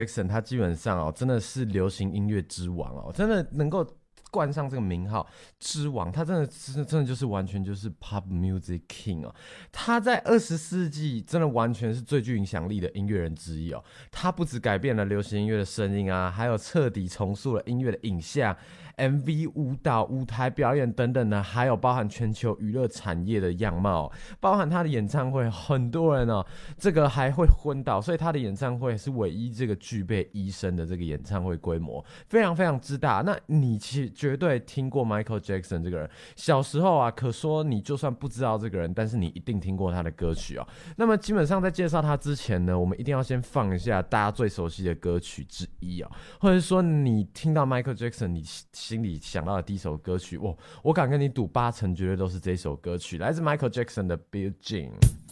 Jackson 他基本上真的是流行音乐之王真的能够冠上这个名号之王，他真的就是完全就是 Pop Music King 他在20世纪真的完全是最具影响力的音乐人之一他不只改变了流行音乐的声音还有彻底重塑了音乐的影像、MV、舞蹈、舞台表演等等呢，还有包含全球娱乐产业的样貌包含他的演唱会，很多人这个还会昏倒，所以他的演唱会是唯一这个具备医生的这个演唱会规模，非常非常之大。那你其实绝对听过 Michael Jackson 这个人，小时候可说你就算不知道这个人，但是你一定听过他的歌曲那么基本上在介绍他之前呢，我们一定要先放一下大家最熟悉的歌曲之一或者说你听到 Michael Jackson 你心里想到的第一首歌曲，我敢跟你赌80%绝对都是这首歌曲，来自 Michael Jackson 的 Billie Jean。